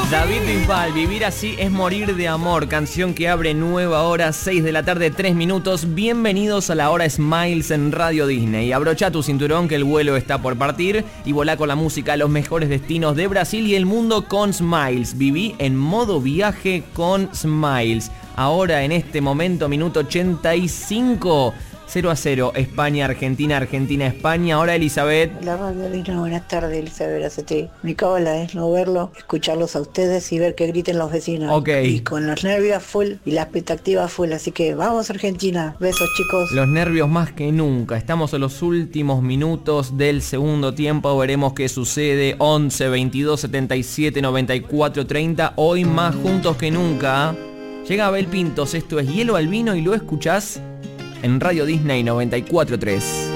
David Bisbal, Vivir así es morir de amor, canción que abre nueva hora, 6 de la tarde, 3 minutos. Bienvenidos a la hora Smiles en Radio Disney. Abrocha tu cinturón que el vuelo está por partir y volá con la música a los mejores destinos de Brasil y el mundo con Smiles. Viví en modo viaje con Smiles. Ahora en este momento, minuto 85. 0-0, España, Argentina, Argentina, España. Ahora Elizabeth. La Radio Disney, buenas tardes, Elizabeth Acetí. Mi cábala es no verlo, escucharlos a ustedes y ver que griten los vecinos. Ok. Y con los nervios full y la expectativa full, así que vamos Argentina. Besos, chicos. Los nervios más que nunca. Estamos en los últimos minutos del segundo tiempo. Veremos qué sucede. 11, 22, 77, 94, 30. Hoy más juntos que nunca. Llega Abel Pintos. Esto es Hielo al Vino y lo escuchás en Radio Disney 94.3.